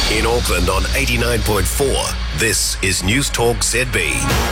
In Auckland on 89.4, this is News Talk ZB.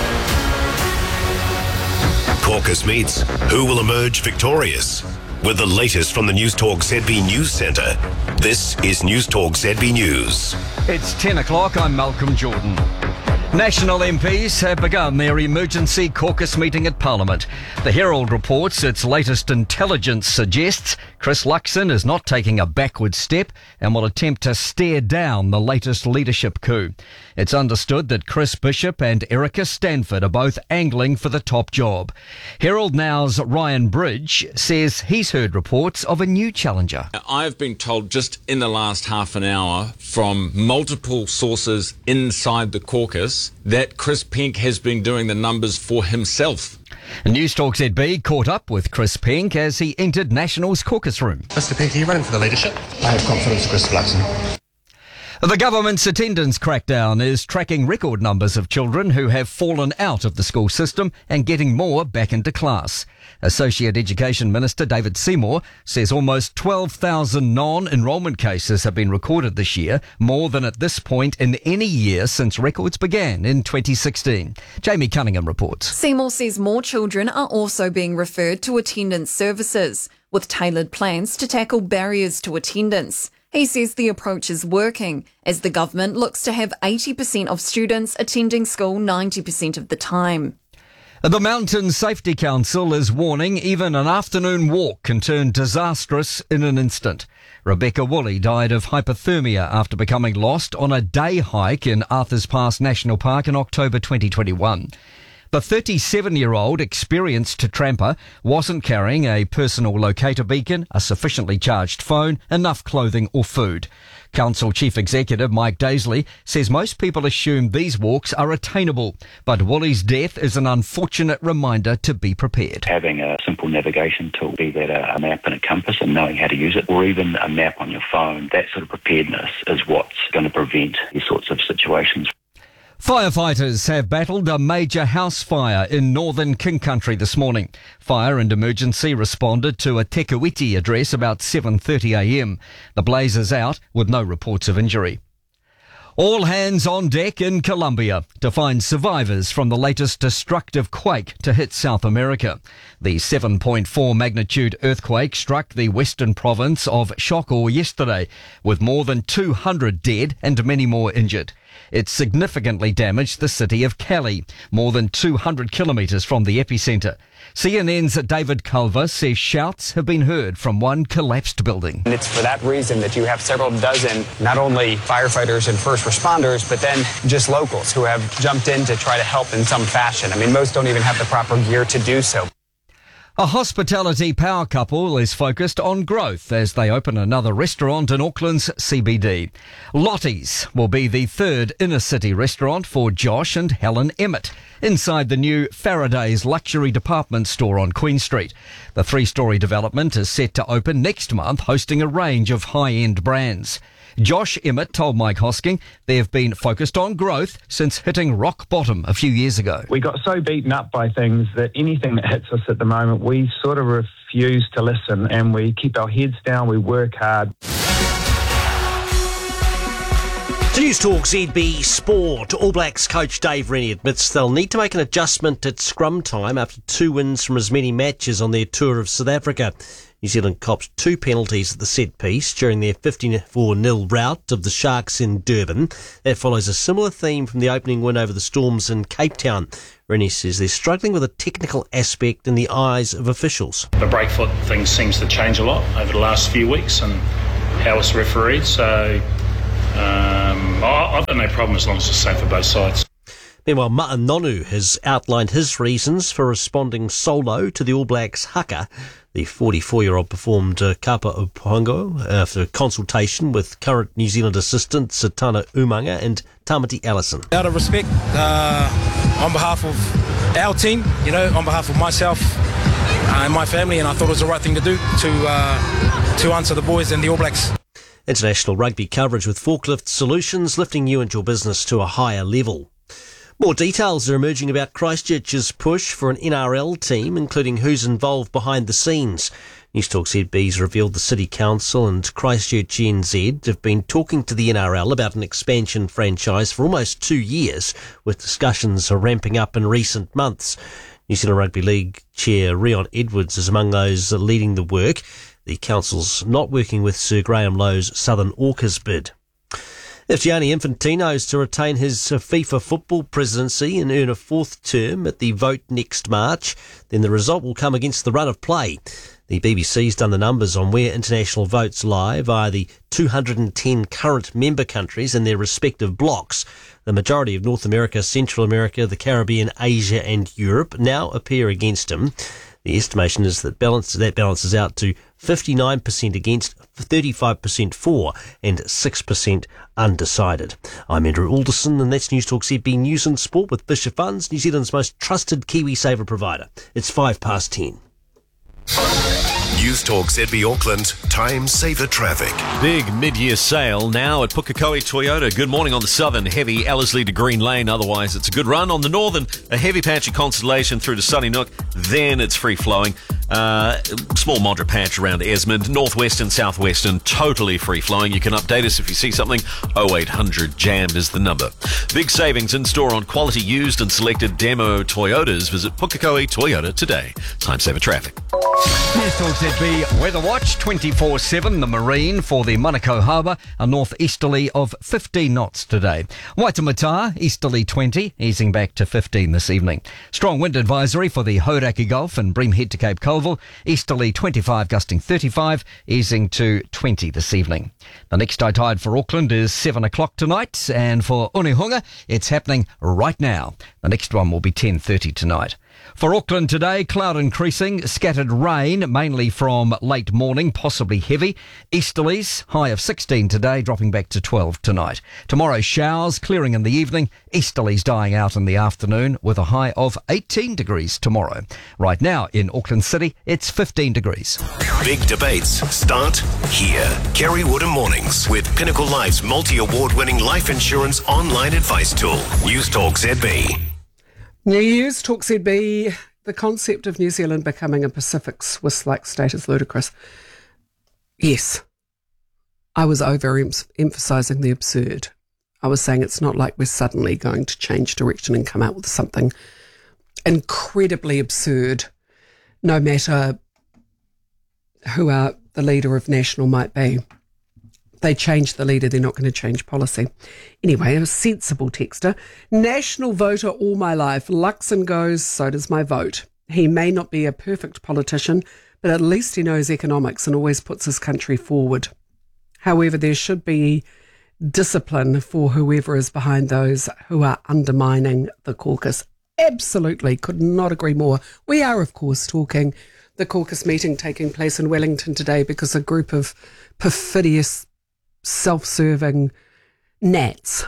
Caucus meets. Who will emerge victorious? With the latest from the News Talk ZB News Centre, this is News Talk ZB News. It's 10 o'clock, I'm Malcolm Jordan. National MPs have begun their emergency caucus meeting at Parliament. The Herald reports its latest intelligence suggests Chris Luxon is not taking a backward step and will attempt to stare down the latest leadership coup. It's understood that Chris Bishop and Erica Stanford are both angling for the top job. Herald Now's Ryan Bridge says he's heard reports of a new challenger. I've been told just in the last half an hour from multiple sources inside the caucus that Chris Penk has been doing the numbers for himself. News Talk ZB caught up with Chris Penk as he entered National's caucus room. Mr Penk, are you running for the leadership? I have confidence in Chris Luxon. The government's attendance crackdown is tracking record numbers of children who have fallen out of the school system and getting more back into class. Associate Education Minister David Seymour says almost 12,000 non-enrolment cases have been recorded this year, more than at this point in any year since records began in 2016. Jamie Cunningham reports. Seymour says more children are also being referred to attendance services, with tailored plans to tackle barriers to attendance. He says the approach is working, as the government looks to have 80% of students attending school 90% of the time. The Mountain Safety Council is warning even an afternoon walk can turn disastrous in an instant. Rebecca Woolley died of hypothermia after becoming lost on a day hike in Arthurs Pass National Park in October 2021. The 37-year-old experienced tramper wasn't carrying a personal locator beacon, a sufficiently charged phone, enough clothing or food. Council Chief Executive Mike Daisley says most people assume these walks are attainable, but Woolley's death is an unfortunate reminder to be prepared. Having a simple navigation tool, be that a map and a compass and knowing how to use it, or even a map on your phone, that sort of preparedness is what's going to prevent these sorts of situations. Firefighters have battled a major house fire in northern King Country this morning. Fire and emergency responded to a Te Kuiti address about 7:30am. The blaze is out with no reports of injury. All hands on deck in Colombia to find survivors from the latest destructive quake to hit South America. The 7.4 magnitude earthquake struck the western province of Chocó yesterday, with more than 200 dead and many more injured. It significantly damaged the city of Cali, more than 200 kilometres from the epicentre. CNN's David Culver says shouts have been heard from one collapsed building. And it's for that reason that you have several dozen, not only firefighters and first responders, but then just locals who have jumped in to try to help in some fashion. I mean, most don't even have the proper gear to do so. A hospitality power couple is focused on growth as they open another restaurant in Auckland's CBD. Lottie's will be the third inner-city restaurant for Josh and Helen Emmett inside the new Faraday's luxury department store on Queen Street. The three-storey development is set to open next month, hosting a range of high-end brands. Josh Emmett told Mike Hosking they've been focused on growth since hitting rock bottom a few years ago. We got so beaten up by things that anything that hits us at the moment, we sort of refuse to listen, and we keep our heads down, we work hard. To News Talk ZB Sport, All Blacks coach Dave Rennie admits they'll need to make an adjustment at scrum time after 2 wins from as many matches on their tour of South Africa. New Zealand copped 2 penalties at the set piece during their 54-0 rout of the Sharks in Durban. That follows a similar theme from the opening win over the Storms in Cape Town. Rennie says they're struggling with a technical aspect in the eyes of officials. The breakfoot thing seems to change a lot over the last few weeks and how it's refereed, so I've got no problem as long as it's safe for both sides. Meanwhile, Ma'a Nonu has outlined his reasons for responding solo to the All Blacks haka. The 44-year-old performed Kapa o Pongo after consultation with current New Zealand assistants Satana Umanga and Tamati Allison. Out of respect, on behalf of our team, on behalf of myself and my family, and I thought it was the right thing to do to answer the boys and the All Blacks. International rugby coverage with Forklift Solutions, lifting you and your business to a higher level. More details are emerging about Christchurch's push for an NRL team, including who's involved behind the scenes. Newstalk ZB's revealed the City Council and Christchurch NZ have been talking to the NRL about an expansion franchise for almost 2 years, with discussions ramping up in recent months. New Zealand Rugby League Chair Rion Edwards is among those leading the work. The council's not working with Sir Graham Lowe's Southern Orcas bid. If Gianni Infantino is to retain his FIFA football presidency and earn a fourth term at the vote next March, then the result will come against the run of play. The BBC's done the numbers on where international votes lie via the 210 current member countries and their respective blocks. The majority of North America, Central America, the Caribbean, Asia and Europe now appear against him. The estimation is that balances out to 59% against, 35% for and 6% undecided. I'm Andrew Alderson and that's Newstalk ZB News and Sport with Bishop Funds, New Zealand's most trusted KiwiSaver provider. It's 10:05. Newstalk ZB Auckland, time saver traffic. Big mid-year sale now at Pukekohe Toyota. Good morning on the southern, heavy Ellerslie to Green Lane. Otherwise, it's a good run. On the northern, a heavy patchy Constellation through to Sunnynook. Then it's free-flowing. Small moderate patch around Esmond. Northwestern, southwestern, totally free-flowing. You can update us if you see something. 0800 JAM is the number. Big savings in store on quality used and selected demo Toyotas. Visit Pukekohe Toyota today. Time saver traffic. Newstalk ZB Weather Watch 24/7. The Marine for the Manukau Harbour, a northeasterly of 15 knots today. Waitemata, easterly 20, easing back to 15 this evening. Strong wind advisory for the Hauraki Gulf and Breamhead to Cape Colville, easterly 25 gusting 35, easing to 20 this evening. The next high tide for Auckland is 7 o'clock tonight, and for Unehunga, it's happening right now. The next one will be 10:30 tonight. For Auckland today, cloud increasing, scattered rain, mainly from late morning, possibly heavy. Easterlies, high of 16 today, dropping back to 12 tonight. Tomorrow, showers, clearing in the evening, easterlies dying out in the afternoon, with a high of 18 degrees tomorrow. Right now, in Auckland City, it's 15 degrees. Big debates start here. Kerry Woodham Mornings with Pinnacle Life's multi-award-winning life insurance online advice tool. Newstalk ZB. Newstalk ZB, the concept of New Zealand becoming a Pacific Swiss-like state is ludicrous. Yes, I was overemphasising the absurd. I was saying it's not like we're suddenly going to change direction and come out with something incredibly absurd, no matter who the leader of National might be. They change the leader, they're not going to change policy. Anyway, a sensible texter. National voter all my life. Luxon goes, so does my vote. He may not be a perfect politician, but at least he knows economics and always puts his country forward. However, there should be discipline for whoever is behind those who are undermining the caucus. Absolutely, could not agree more. We are, of course, talking the caucus meeting taking place in Wellington today because a group of perfidious self-serving gnats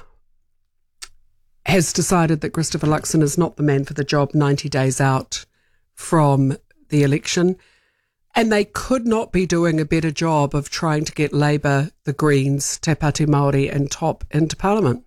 has decided that Christopher Luxon is not the man for the job 90 days out from the election, and they could not be doing a better job of trying to get Labour, the Greens, Te Pāti Māori and TOP into Parliament.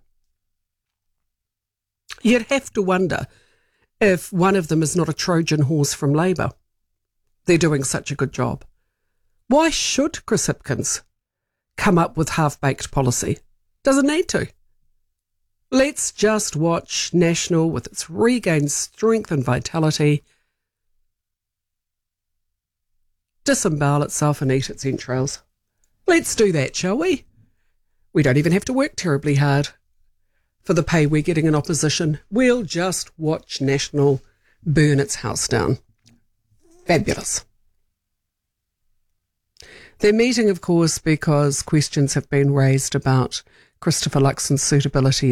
You'd have to wonder if one of them is not a Trojan horse from Labour. They're doing such a good job. Why should Chris Hipkins come up with half-baked policy? Doesn't need to. Let's just watch National with its regained strength and vitality disembowel itself and eat its entrails. Let's do that, shall we? We don't even have to work terribly hard for the pay we're getting in opposition. We'll just watch National burn its house down. Fabulous. They're meeting, of course, because questions have been raised about Christopher Luxon's suitability